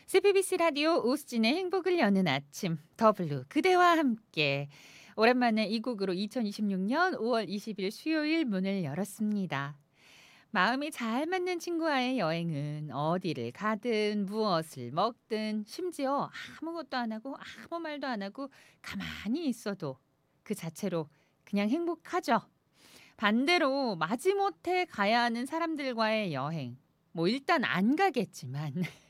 CBBC 라디오 오수진의 행복을 여는 아침 더블루 그대와 함께 오랜만에 이 곡으로 2026년 5월 20일 수요일 문을 열었습니다. 마음이 잘 맞는 친구와의 여행은 어디를 가든 무엇을 먹든 심지어 아무것도 안 하고 아무 말도 안 하고 가만히 있어도 그 자체로 그냥 행복하죠. 반대로 마지못해 가야 하는 사람들과의 여행 뭐 일단 안 가겠지만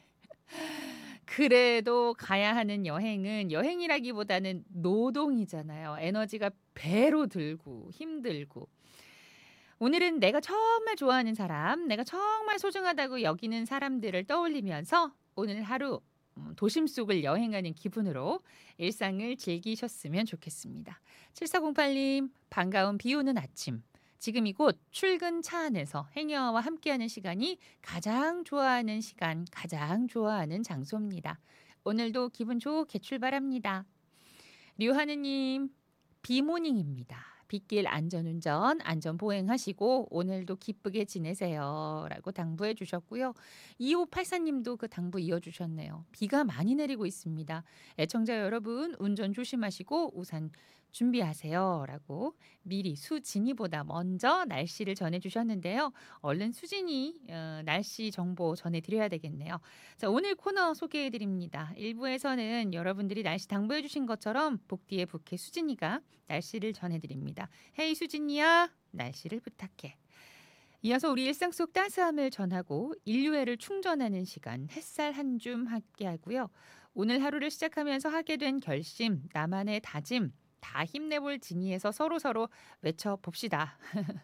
그래도 가야 하는 여행은 여행이라기보다는 노동이잖아요. 에너지가 배로 들고 힘들고. 오늘은 내가 정말 좋아하는 사람, 내가 정말 소중하다고 여기는 사람들을 떠올리면서 오늘 하루 도심 속을 여행하는 기분으로 일상을 즐기셨으면 좋겠습니다. 7408님, 반가운 비 오는 아침. 지금 이곳 출근 차 안에서 행여와 함께하는 시간이 가장 좋아하는 시간, 가장 좋아하는 장소입니다. 오늘도 기분 좋게 출발합니다. 류하느님, 비모닝입니다. 빗길 안전운전, 안전보행하시고 오늘도 기쁘게 지내세요. 라고 당부해 주셨고요. 2584님도 그 당부 이어주셨네요. 비가 많이 내리고 있습니다. 애청자 여러분, 운전 조심하시고 우산 준비하세요. 라고 미리 수진이보다 먼저 날씨를 전해주셨는데요. 얼른 수진이 날씨 정보 전해드려야 되겠네요. 자, 오늘 코너 소개해 드립니다. 1부에서는 여러분들이 날씨 당부해 주신 것처럼 복디의 부캐 수진이가 날씨를 전해 드립니다. 헤이 수진이야, 날씨를 부탁해. 이어서 우리 일상 속 따스함을 전하고 인류애를 충전하는 시간 햇살 한 줌 함께 하고요. 오늘 하루를 시작하면서 하게 된 결심, 나만의 다짐 다 힘내볼 진이에서 서로서로 외쳐봅시다.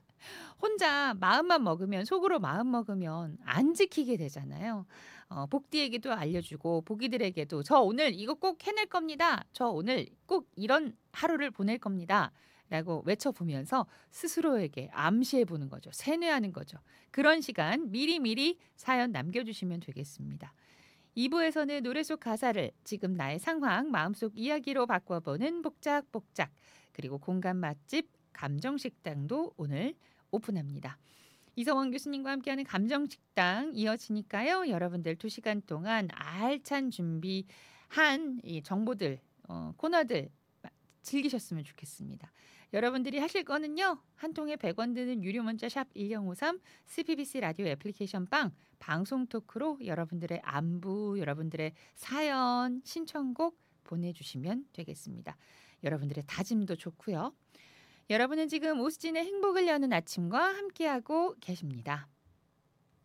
혼자 마음만 먹으면 속으로 마음 먹으면 안 지키게 되잖아요. 복디에게도 알려주고 보기들에게도 저 오늘 이거 꼭 해낼 겁니다. 저 오늘 꼭 이런 하루를 보낼 겁니다. 라고 외쳐보면서 스스로에게 암시해 보는 거죠. 세뇌하는 거죠. 그런 시간 미리미리 사연 남겨주시면 되겠습니다. 2부에서는 노래 속 가사를 지금 나의 상황, 마음속 이야기로 바꿔보는 복작복작 그리고 공감 맛집 감정식당도 오늘 오픈합니다. 이성원 교수님과 함께하는 감정식당 이어지니까요. 여러분들 2시간 동안 알찬 준비한 이 정보들, 코너들 즐기셨으면 좋겠습니다. 여러분들이 하실 거는요. 한 통에 100원 드는 유료 문자 샵 1053 CBBC 라디오 애플리케이션 빵 방송 토크로 여러분들의 안부, 여러분들의 사연, 신청곡 보내주시면 되겠습니다. 여러분들의 다짐도 좋고요. 여러분은 지금 오수진의 행복을 여는 아침과 함께하고 계십니다.